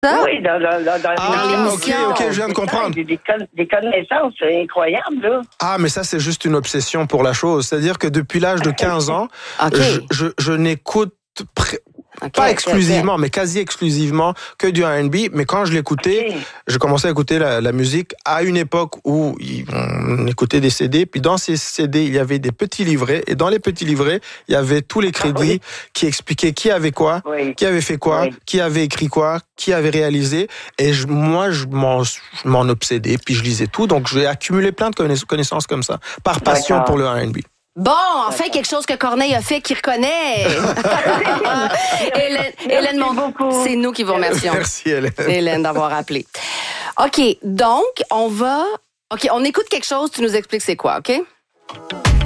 Oui, dans l'émission. OK, je viens de comprendre. Des connaissances incroyables, là. Ah, mais ça, c'est juste une obsession pour la chose. C'est-à-dire que depuis l'âge de 15 ans, je n'écoute pas exclusivement, mais quasi exclusivement que du R&B. Mais quand je l'écoutais, je commençais à écouter la musique à une époque où on écoutait des CD. Puis dans ces CD, il y avait des petits livrets. Et dans les petits livrets, il y avait tous les crédits qui expliquaient qui avait quoi, qui avait fait quoi, qui avait écrit quoi, qui avait réalisé. Et moi, je m'en obsédais. Puis je lisais tout. Donc, j'ai accumulé plein de connaissances comme ça, par passion pour le R&B. Bon, enfin, quelque chose que Corneille a fait qu'il reconnaît. Hélène Montagne, c'est nous qui vous remercions. Merci, Hélène. Hélène, d'avoir appelé. OK, donc, on écoute quelque chose, tu nous expliques c'est quoi, OK?